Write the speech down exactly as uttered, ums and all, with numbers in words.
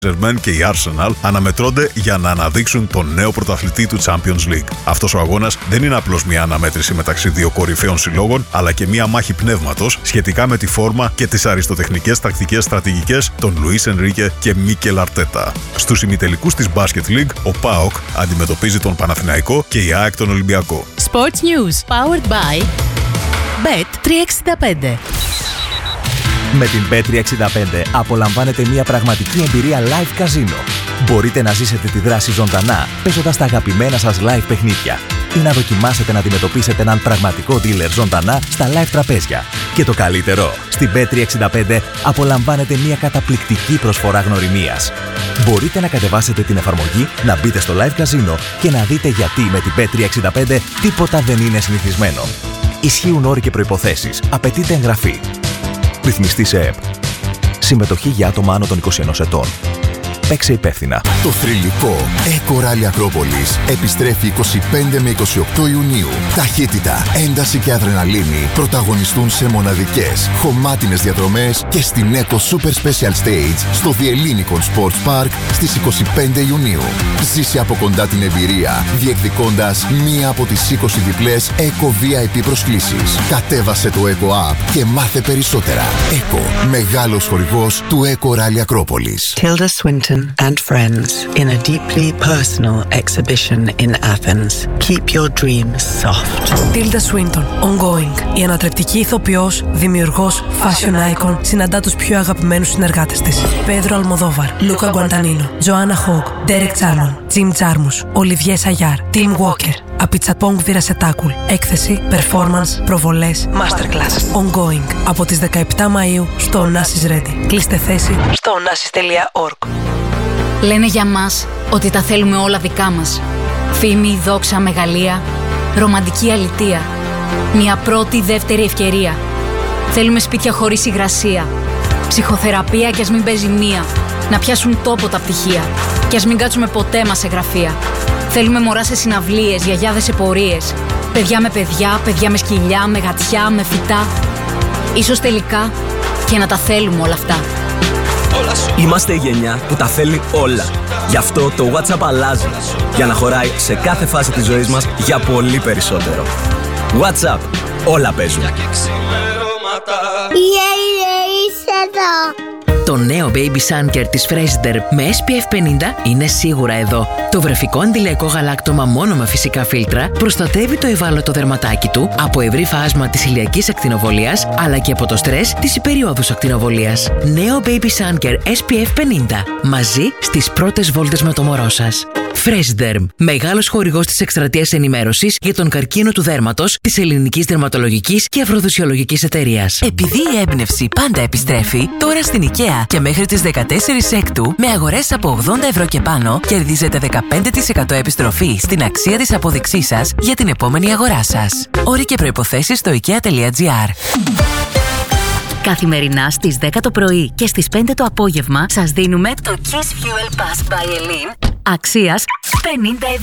Germain και η Arsenal αναμετρώνται για να αναδείξουν τον νέο πρωταθλητή του Champions League. Αυτός ο αγώνας δεν είναι απλώς μια αναμέτρηση μεταξύ δύο κορυφαίων συλλόγων, αλλά και μια μάχη πνεύματος σχετικά με τη φόρμα και τις αριστοτεχνικές τακτικές στρατηγικές των Λουίς Ενρίκε και Μίκελ Αρτέτα. Στους ημιτελικούς της Basket League, ο ΠΑΟΚ αντιμετωπίζει τον Παναθηναϊκό και η ΑΕΚ τον Ολυμπιακό. Sports News, powered by μπετ τριακόσια εξήντα πέντε. Με την μπετ τριακόσια εξήντα πέντε απολαμβάνετε μια πραγματική εμπειρία live καζίνο. Μπορείτε να ζήσετε τη δράση ζωντανά παίζοντας τα αγαπημένα σας live παιχνίδια ή να δοκιμάσετε να αντιμετωπίσετε έναν πραγματικό dealer ζωντανά στα live τραπέζια. Και το καλύτερο, στην μπετ τριακόσια εξήντα πέντε απολαμβάνετε μια καταπληκτική προσφορά γνωριμίας. Μπορείτε να κατεβάσετε την εφαρμογή, να μπείτε στο live καζίνο και να δείτε γιατί με την μπετ τριακόσια εξήντα πέντε τίποτα δεν είναι συνηθισμένο. Ισχύουν όροι και προϋποθέσεις. Απαιτείται εγγραφή. Ρυθμιστή σε ΕΕΠ. Συμμετοχή για άτομα άνω των είκοσι ενός ετών. Παίξε υπεύθυνα. Το θρυλικό Eco Rally Ακρόπολης επιστρέφει είκοσι πέντε με είκοσι οκτώ Ιουνίου. Ταχύτητα, ένταση και αδρεναλίνη πρωταγωνιστούν σε μοναδικές, χωμάτινες διαδρομές και στην Eco Super Special Stage στο Διελλήνικον Sports Park στις είκοσι πέντε Ιουνίου. Ζήσε από κοντά την εμπειρία, διεκδικώντας μία από τις είκοσι διπλές Eco βι άι πι προσκλήσεις. Κατέβασε το Eco App και μάθε περισσότερα. Eco, μεγάλος χορηγός του Eco Rally Ακρόπολης. Tilda Swinton and friends in a deeply personal exhibition in Athens. Keep your dreams soft. Tilda Swinton, ongoing. Η ανατρεπτική ηθοποιός, δημιουργός, fashion icon, συναντά τους πιο αγαπημένους συνεργάτες της. Πέδρο Αλμοδόβαρ, Λούκα Γκουαντανίνο, Τζοάννα Χόγκ, Ντέρεκ Τσάρμον, Τζιμ Τζάρμους, Ολιβιέ Σαγιάρ, Τιμ Walker, Απιτσαπόγκ Βιρασετάκουλ. Έκθεση, performance, προβολές, masterclass. Ongoing. Από τις δεκαεπτά Μαΐου στο Onassis Ready. Κλείστε θέση στο onassis τελεία org. Λένε για μας ότι τα θέλουμε όλα δικά μας. Φήμη, δόξα, μεγαλεία, ρομαντική αλητεία. Μια πρώτη, δεύτερη ευκαιρία. Θέλουμε σπίτια χωρίς υγρασία. Ψυχοθεραπεία κι ας μην παίζει μία. Να πιάσουν τόπο τα πτυχία. Κι ας μην κάτσουμε ποτέ μας σε γραφεία. Θέλουμε μωρά σε συναυλίες, γιαγιάδες σε πορείες. Παιδιά με παιδιά, παιδιά με σκυλιά, με γατιά, με φυτά. Ίσως τελικά και να τα θέλουμε όλα αυτά. Είμαστε η γενιά που τα θέλει όλα. Γι' αυτό το WhatsApp αλλάζει. Για να χωράει σε κάθε φάση της ζωής μας για πολύ περισσότερο. WhatsApp. Όλα παίζουν. Yeah, yeah, είσαι εδώ. Το νέο Baby Sun Care της Freshder με ες πι εφ πενήντα είναι σίγουρα εδώ. Το βρεφικό αντιλαϊκό γαλάκτωμα μόνο με φυσικά φίλτρα προστατεύει το ευάλωτο δερματάκι του από ευρύ φάσμα της ηλιακής ακτινοβολίας αλλά και από το στρες της υπεριόδους ακτινοβολίας. Νέο Baby Sun Care ες πι εφ πενήντα. Μαζί στις πρώτες βόλτες με το μωρό σας. Freshderm, μεγάλος χορηγός της εκστρατείας ενημέρωσης για τον καρκίνο του δέρματος της Ελληνικής Δερματολογικής και Αφροδοσιολογικής Εταιρείας. Επειδή η έμπνευση πάντα επιστρέφει, τώρα στην IKEA και μέχρι τις δεκατέσσερις Έκτου με αγορές από ογδόντα ευρώ και πάνω κερδίζετε δεκαπέντε τοις εκατό επιστροφή στην αξία της απόδειξής σας για την επόμενη αγορά σας. Όροι και προϋποθέσεις στο ikea τελεία gr. Καθημερινά στις δέκα το πρωί και στις πέντε το απόγευμα σας δίνουμε το Kiss Fuel Pass by Elin αξίας πενήντα ευρώ.